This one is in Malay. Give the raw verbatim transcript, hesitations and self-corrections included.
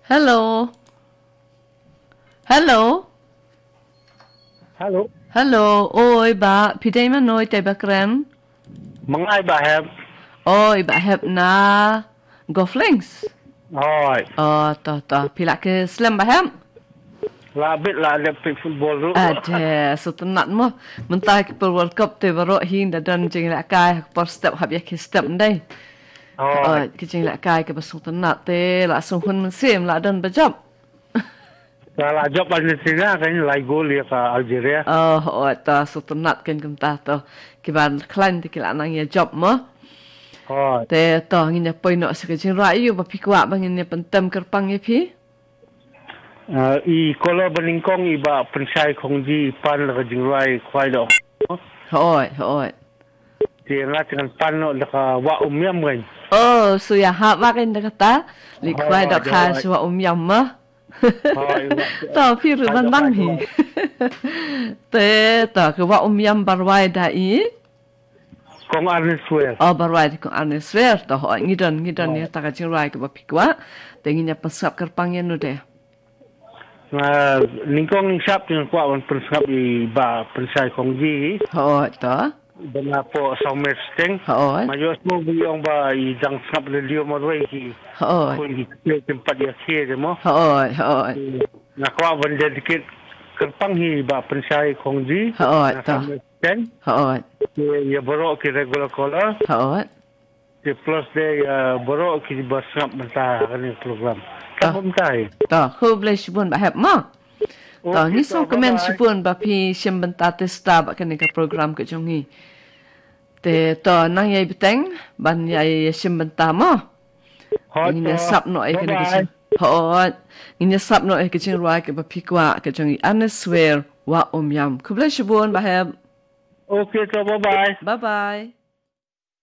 Hello. Hello. Hello. Hello. Oi ba, pidai man noi tay bakran. Mangai ba heb. Oi ba heb na golflings. Oi. Oh, to to pila ke slam ba hem. La bit la le pe football ru. Ada so tenat mo. Mentah ke World Cup te baro hin da dan jing la kai por step hab ya ke step ndai. Oh, Oi. ke jing la kai ke basung tenat te la sung hun sim la dan bajab. Kalau job Argentina kan lai gol ya ke Algeria. Oh, oh ta so tenat kan kem ta to. Ke ban klan te ke la nang ya job mo. Oi. Te to ngin ya poi no se ke jing ra yu ba pi kwa ba ngin ya pentem kerpang ya pi. Uh, I kalau beningkong iba pensai kongji pan le jing rai kwai do. Hoi, hoi. Ti ngat dengan pan no le ka wa umyam kan. Oh, so ya ha ba kan da kata. Li kwai da ka so um yam ma. Hoi. Ta pi ru ban bang hi. Te ta ke wa um yam barwai da i. Kong Arne Swear. Oh, barwai ko ane swer ta ho ngidan ngidan ya ta ka jing rai ke ba pi kwa. Te ngin ya pesap kerpang ya no de. Uh, ningkong sap dengan kuat wan pensap i ba pensai kongji. Hoi ta. Dengan po Saumer Steng. Hoi. Mayo semua buyong ba i jang snap le dio mo roi ki. Hoi. Ko di tempat dia ke de mo. Hoi, hoi. Na kwa ban dedicate kerpang hi ba pensai kongji. Hoi ta. Steng. Hoi. Ya boro ki regular caller. Hoi. Di plus de boro ki ba snap mentah kan program. Kamu mentai. Ta, khu ble shibun ba hep ma. Ta ni so comment shibun ba pi shim benta te sta ba kan ka program ke jongi. Te to nang yai beteng ban yai shim benta ma. Ni sap no ai kan ke shim. Ho, ni sap no ai ke jing roi ke ba pi kwa ke jongi an swear wa om yam. Khu ble shibun ba hep. Okay, so bye bye. Bye bye.